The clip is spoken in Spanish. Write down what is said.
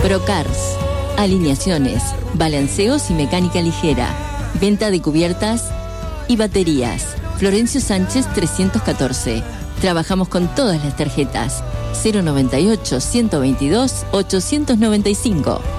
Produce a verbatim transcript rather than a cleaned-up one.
Procars, alineaciones, balanceos y mecánica ligera, venta de cubiertas y baterías. Florencio Sánchez trescientos catorce. Trabajamos con todas las tarjetas. cero noventa y ocho, ciento veintidós, ochocientos noventa y cinco.